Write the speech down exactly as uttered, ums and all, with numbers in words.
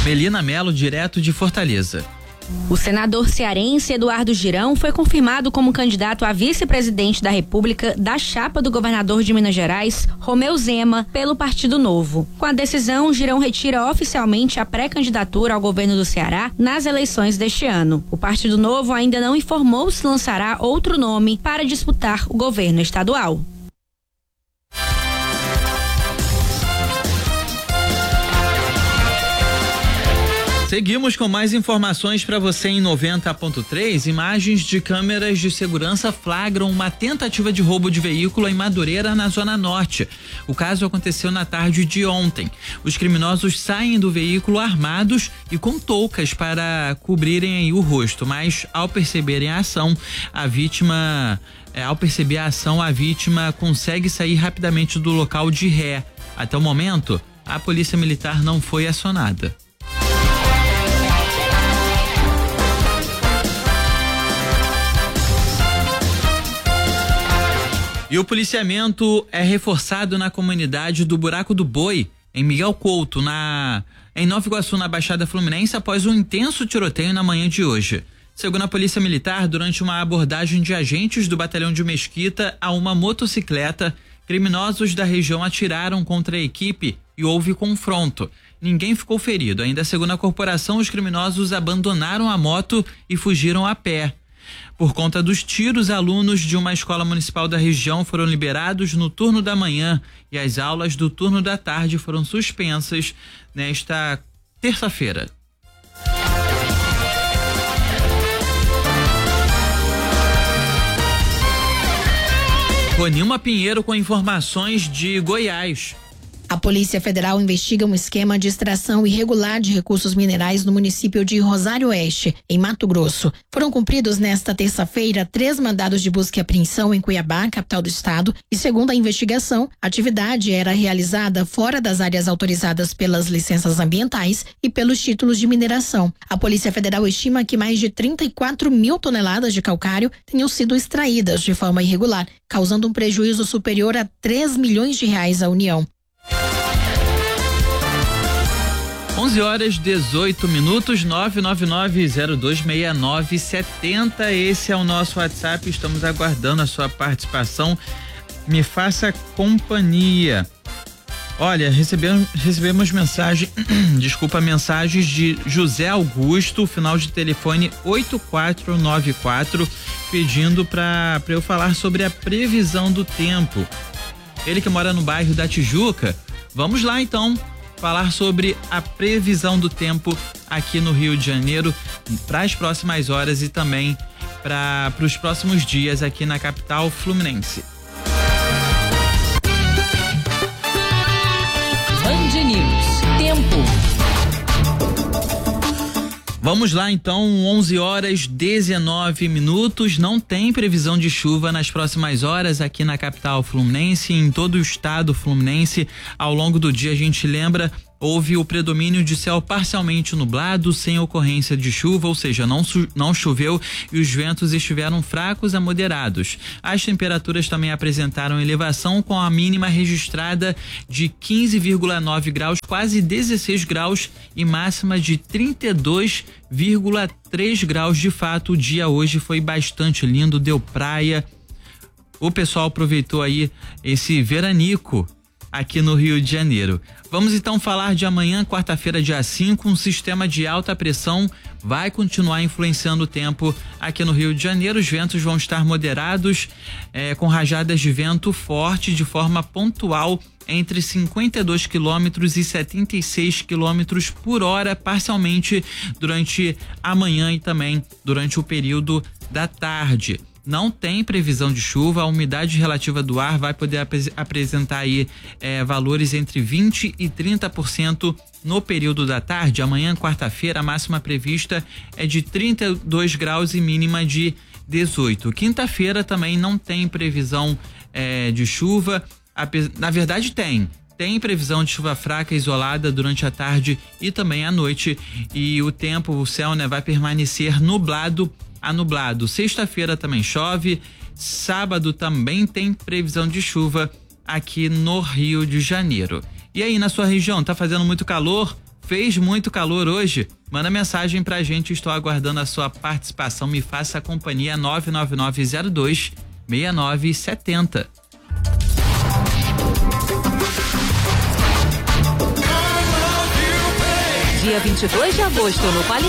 Melina Mello, direto de Fortaleza. O senador cearense Eduardo Girão foi confirmado como candidato a vice-presidente da República da chapa do governador de Minas Gerais, Romeu Zema, pelo Partido Novo. Com a decisão, Girão retira oficialmente a pré-candidatura ao governo do Ceará nas eleições deste ano. O Partido Novo ainda não informou se lançará outro nome para disputar o governo estadual. Seguimos com mais informações para você em noventa ponto três. Imagens de câmeras de segurança flagram uma tentativa de roubo de veículo em Madureira, na Zona Norte. O caso aconteceu na tarde de ontem. Os criminosos saem do veículo armados e com toucas para cobrirem aí o rosto, mas ao perceberem a ação, a vítima, é, ao perceber a ação, a vítima consegue sair rapidamente do local de ré. Até o momento, a polícia militar não foi acionada. E o policiamento é reforçado na comunidade do Buraco do Boi, em Miguel Couto, na, em Nova Iguaçu, na Baixada Fluminense, após um intenso tiroteio na manhã de hoje. Segundo a Polícia Militar, durante uma abordagem de agentes do Batalhão de Mesquita a uma motocicleta, criminosos da região atiraram contra a equipe e houve confronto. Ninguém ficou ferido. Ainda segundo a corporação, os criminosos abandonaram a moto e fugiram a pé. Por conta dos tiros, alunos de uma escola municipal da região foram liberados no turno da manhã e as aulas do turno da tarde foram suspensas nesta terça-feira. Ronilma Pinheiro com informações de Goiás. A Polícia Federal investiga um esquema de extração irregular de recursos minerais no município de Rosário Oeste, em Mato Grosso. Foram cumpridos nesta terça-feira três mandados de busca e apreensão em Cuiabá, capital do estado, e segundo a investigação, a atividade era realizada fora das áreas autorizadas pelas licenças ambientais e pelos títulos de mineração. A Polícia Federal estima que mais de trinta e quatro mil toneladas de calcário tenham sido extraídas de forma irregular, causando um prejuízo superior a três milhões de reais à União. onze horas dezoito minutos, nove nove nove zero dois seis nove sete zero. Esse é o nosso WhatsApp. Estamos aguardando a sua participação. Me faça companhia. Olha, recebemos, recebemos mensagem, desculpa, mensagens de José Augusto, final de telefone oito quatro nove quatro, pedindo para eu falar sobre a previsão do tempo. Ele que mora no bairro da Tijuca. Vamos lá então falar sobre a previsão do tempo aqui no Rio de Janeiro para as próximas horas e também para os próximos dias aqui na capital fluminense. Band News, tempo. Vamos lá então, onze horas dezenove minutos. Não tem previsão de chuva nas próximas horas aqui na capital fluminense, em todo o estado fluminense. Ao longo do dia, a gente lembra, houve o predomínio de céu parcialmente nublado, sem ocorrência de chuva, ou seja, não, não choveu e os ventos estiveram fracos a moderados. As temperaturas também apresentaram elevação, com a mínima registrada de quinze vírgula nove graus, quase dezesseis graus, e máxima de trinta e dois vírgula três graus. De fato, o dia hoje foi bastante lindo, deu praia. O pessoal aproveitou aí esse veranico aqui no Rio de Janeiro. Vamos então falar de amanhã, quarta-feira, dia cinco. Um sistema de alta pressão vai continuar influenciando o tempo aqui no Rio de Janeiro. Os ventos vão estar moderados, eh, com rajadas de vento forte de forma pontual entre cinquenta e dois quilômetros e setenta e seis quilômetros por hora, parcialmente durante a manhã e também durante o período da tarde. Não tem previsão de chuva, a umidade relativa do ar vai poder ap apresentar aí eh, valores entre vinte e trinta por cento no período da tarde. Amanhã, quarta-feira, a máxima prevista é de trinta e dois graus e mínima de dezoito. Quinta-feira também não tem previsão eh, de chuva, na verdade tem. Tem previsão de chuva fraca isolada durante a tarde e também à noite, e o tempo, o céu, né, vai permanecer nublado a nublado. Sexta-feira também chove, sábado também tem previsão de chuva aqui no Rio de Janeiro. E aí, na sua região, tá fazendo muito calor? Fez muito calor hoje? Manda mensagem pra gente, estou aguardando a sua participação. Me faça a companhia nove nove nove zero dois seis nove sete zero. Dia vinte e dois de agosto no Palio